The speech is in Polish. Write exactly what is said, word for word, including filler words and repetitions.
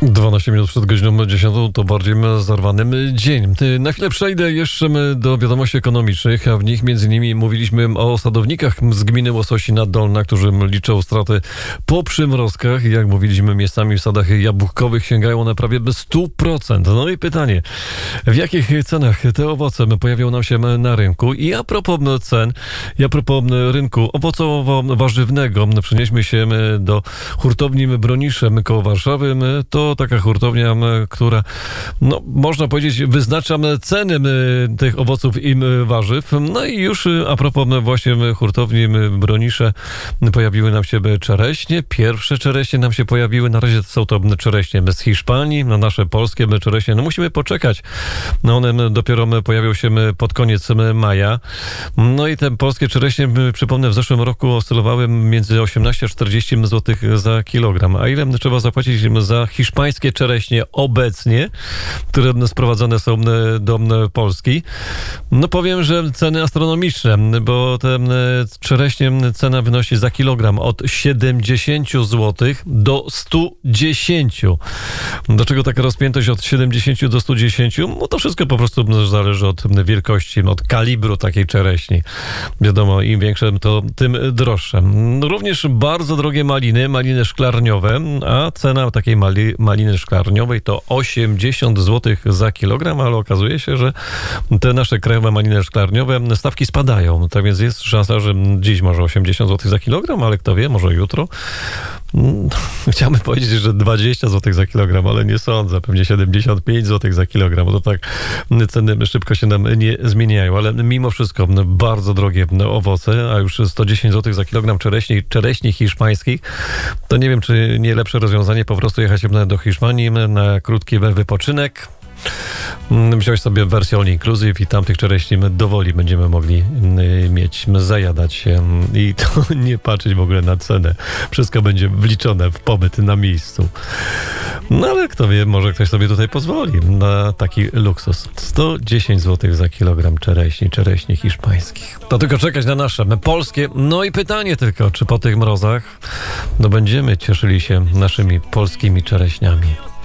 dwanaście minut przed godziną dziesiątą to bardziej zarwanym dzień. Na chwilę przejdę jeszcze do wiadomości ekonomicznych, a w nich między innymi mówiliśmy o sadownikach z gminy Łososina Dolna, którzy liczą straty po przymrozkach. Jak mówiliśmy, miejscami w sadach jabłkowych sięgają one prawie sto procent. No i pytanie, w jakich cenach te owoce pojawią nam się na rynku? I a propos cen, i a propos rynku owocowo-warzywnego, przenieśmy się do hurtowni Bronisze koło Warszawy. To taka hurtownia, która, no, można powiedzieć, wyznacza ceny tych owoców i warzyw. No i już a propos właśnie hurtowni Bronisze pojawiły nam się czereśnie. Pierwsze czereśnie nam się pojawiły. Na razie są to czereśnie z Hiszpanii, na nasze polskie czereśnie. No musimy poczekać. No one dopiero pojawią się pod koniec maja. No i te polskie czereśnie, przypomnę, w zeszłym roku oscylowały między osiemnaście a czterdzieści złotych za kilogram. A ile trzeba zapłacić za hiszpańskie czereśnie obecnie, które sprowadzane są do Polski? No powiem, że ceny astronomiczne, bo te czereśnie cena wynosi za kilogram od siedemdziesiąt złotych do stu dziesięciu. Dlaczego taka rozpiętość od siedemdziesięciu do stu dziesięciu? No to wszystko po prostu zależy od wielkości, od kalibru takiej czereśni. Wiadomo, im większe, to tym droższe. Również bardzo drogie maliny, maliny szklarniowe, a cena takiej mali, maliny szklarniowej to osiemdziesiąt złotych za kilogram, ale okazuje się, że te nasze krajowe maliny szklarniowe stawki spadają. Tak więc jest szansa, że dziś może osiemdziesiąt złotych za kilogram, ale kto wie, może jutro. Chciałbym powiedzieć, że dwadzieścia złotych za kilogram, ale nie sądzę. Pewnie siedemdziesiąt pięć złotych za kilogram, bo to tak ceny szybko się nam nie zmieniają, ale mimo wszystko bardzo drogie owoce, a już sto dziesięć złotych za kilogram czereśni, czereśni hiszpańskich, to nie wiem, czy nie lepsze rozwiązanie po prostu jechać do Hiszpanii na krótki wypoczynek, wziąć sobie wersję all inclusive i tam tych czereśni dowoli będziemy mogli mieć, zajadać się i to nie patrzeć w ogóle na cenę. Wszystko będzie wliczone w pobyt na miejscu. No ale kto wie, może ktoś sobie tutaj pozwoli na taki luksus. sto dziesięć złotych za kilogram czereśni, czereśni hiszpańskich. To tylko czekać na nasze, polskie. No i pytanie tylko, czy po tych mrozach no będziemy cieszyli się naszymi polskimi czereśniami.